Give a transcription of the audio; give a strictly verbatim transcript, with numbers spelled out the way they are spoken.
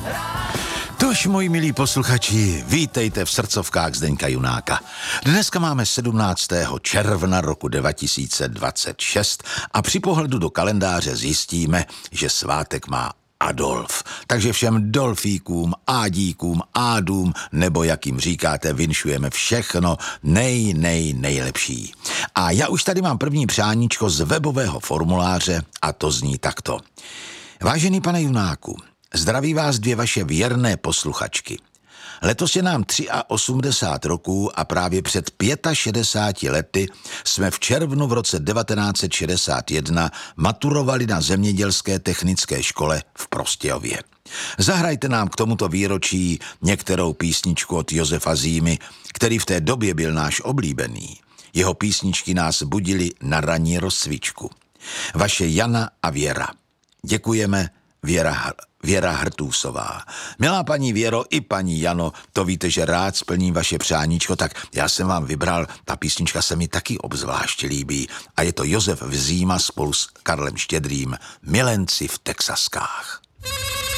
Tož, moji milí posluchači, vítejte v srdcovkách Zdeňka Junáka. Dneska máme sedmnáctého června roku dva tisíce dvacet šest a při pohledu do kalendáře zjistíme, že svátek má Adolf. Takže všem dolfíkům, ádíkům, ádům, nebo jak jim říkáte, vinšujeme všechno nej, nej, nejlepší. A já už tady mám první přáníčko z webového formuláře a to zní takto. Vážený pane Junáku, zdraví vás dvě vaše věrné posluchačky. Letos je nám osmdesát tři roků a právě před šedesáti pěti lety jsme v červnu v roce devatenáct set šedesát jedna maturovali na zemědělské technické škole v Prostějově. Zahrajte nám k tomuto výročí některou písničku od Josefa Zímy, který v té době byl náš oblíbený. Jeho písničky nás budily na ranní rozcvičku. Vaše Jana a Věra. Děkujeme, Věra, Věra Hrtůsová. Milá paní Věro i paní Jano, to víte, že rád splním vaše přáníčko, tak já jsem vám vybral, ta písnička se mi taky obzvlášť líbí a je to Josef Zíma spolu s Karlem Štědrým, Milenci v Texaskách.